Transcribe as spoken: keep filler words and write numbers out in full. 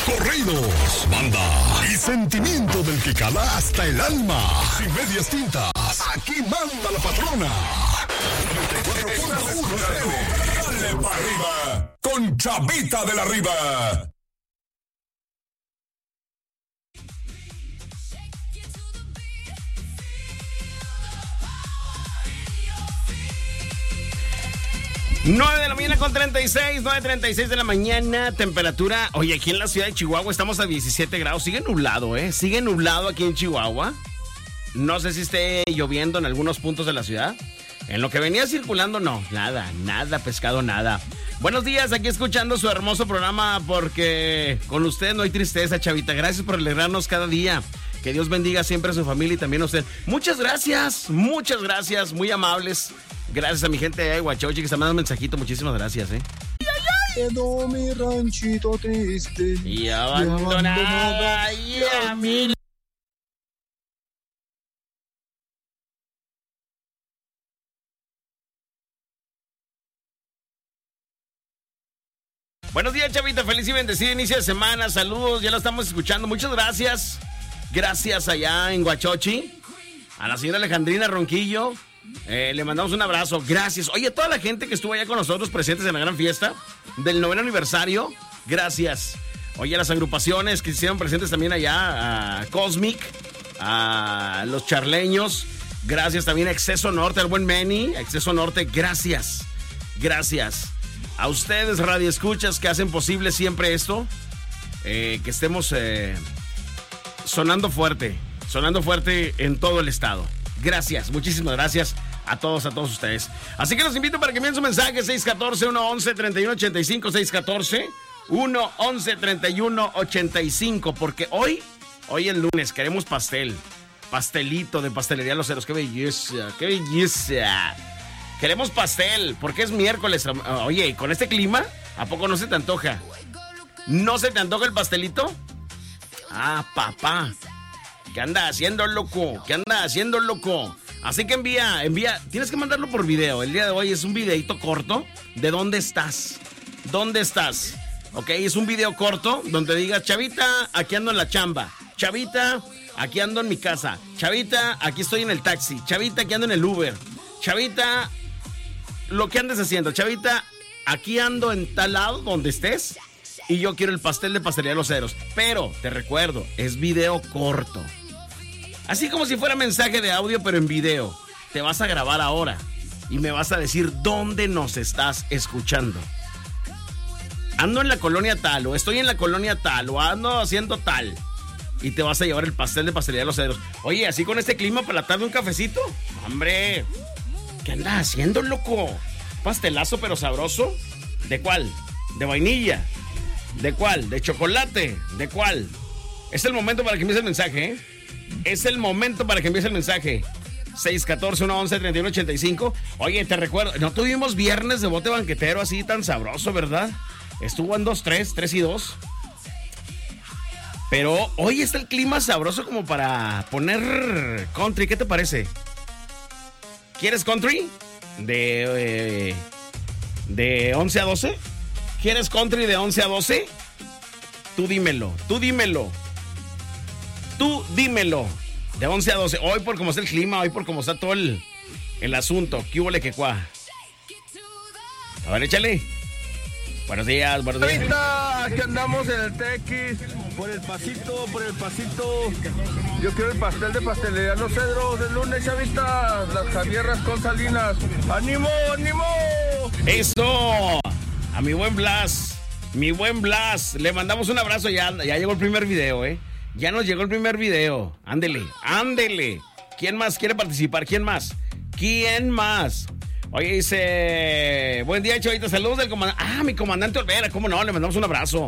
corridos, banda y sentimiento del que cala hasta el alma. Sin medias tintas, aquí manda la patrona. Dale para arriba con Chavita de la Riva. nueve de la mañana con treinta y seis, nueve treinta y seis de la mañana, temperatura, oye, aquí en la ciudad de Chihuahua estamos a diecisiete grados, sigue nublado, ¿eh? Sigue nublado aquí en Chihuahua. No sé si esté lloviendo en algunos puntos de la ciudad. En lo que venía circulando, no, nada, nada, pescado, nada. Buenos días, aquí escuchando su hermoso programa porque con usted no hay tristeza, Chavita. Gracias por alegrarnos cada día. Que Dios bendiga siempre a su familia y también a usted. Muchas gracias, muchas gracias, muy amables. Gracias a mi gente de Huachochi que está mandando un mensajito. Muchísimas gracias, ¿eh? Quedó mi ranchito triste y abandonada y a mí. Buenos días, Chavita. Feliz y bendecido inicio de semana. Saludos, ya lo estamos escuchando. Muchas gracias. Gracias allá en Huachochi. A la señora Alejandrina Ronquillo. Eh, le mandamos un abrazo, gracias. Oye, toda la gente que estuvo allá con nosotros presentes en la gran fiesta del noveno aniversario, gracias. Oye, las agrupaciones que se hicieron presentes también allá, a Cosmic, a los charleños, gracias también a Exceso Norte, al buen Manny, a Exceso Norte, gracias, gracias. A ustedes, radioescuchas, que hacen posible siempre esto, eh, que estemos eh, sonando fuerte, sonando fuerte en todo el estado. Gracias, muchísimas gracias a todos, a todos ustedes. Así que los invito para que envíen su mensaje seis uno cuatro, uno uno, tres uno ocho cinco, seis uno cuatro, uno uno, tres uno ocho cinco, porque hoy, hoy es lunes, queremos pastel, pastelito de Pastelería Los Ceros, qué belleza, qué belleza. Queremos pastel, porque es miércoles. Oye, ¿y con este clima, a poco no se te antoja? ¿No se te antoja el pastelito? Ah, papá. ¿Qué anda haciendo, loco? ¿Qué anda haciendo, loco? Así que envía, envía, tienes que mandarlo por video. El día de hoy es un videito corto de dónde estás. ¿Dónde estás? Ok, es un video corto donde digas, Chavita, aquí ando en la chamba. Chavita, aquí ando en mi casa. Chavita, aquí estoy en el taxi. Chavita, aquí ando en el Uber. Chavita, lo que andes haciendo. Chavita, aquí ando en tal lado donde estés y yo quiero el pastel de Pastelería Los Ceros. Pero, te recuerdo, es video corto. Así como si fuera mensaje de audio, pero en video. Te vas a grabar ahora y me vas a decir dónde nos estás escuchando. Ando en la colonia tal, o estoy en la colonia tal, o ando haciendo tal. Y te vas a llevar el pastel de Pastelería Los Ceros. Oye, así con este clima para la tarde un cafecito. ¡Hombre! ¿Qué andas haciendo, loco? ¿Pastelazo pero sabroso? ¿De cuál? ¿De vainilla? ¿De cuál? ¿De chocolate? ¿De cuál? Es el momento para que envíes el mensaje, ¿eh? Es el momento para que envíes el mensaje. seis uno cuatro, uno uno, tres uno ocho cinco. Oye, te recuerdo, no tuvimos viernes de bote banquetero así tan sabroso, ¿verdad? Estuvo en dos tres, tres y dos. Pero hoy está el clima sabroso como para poner country. ¿Qué te parece? ¿Quieres country? De, eh, de once a doce. ¿Quieres country de once a doce? Tú dímelo, tú dímelo. Tú dímelo. De once a doce. Hoy por cómo está el clima, hoy por cómo está todo el, el asunto. ¿Qué huele que cuá? A ver, échale. Buenos días, buenos días. Ahorita aquí andamos en el Tequis, por el pasito, por el pasito. Yo quiero el pastel de Pastelería Los Cedros del lunes, Chavita. Las Javierras con Salinas. ¡Ánimo, ánimo! ¡Eso! A mi buen Blas, mi buen Blas. Le mandamos un abrazo, ya, ya llegó el primer video, ¿eh? Ya nos llegó el primer video. Ándele, ándele. ¿Quién más quiere participar? ¿Quién más? ¿Quién más? Oye, dice, buen día, Chavita, saludos del comandante. Ah, mi comandante Olvera, cómo no, le mandamos un abrazo.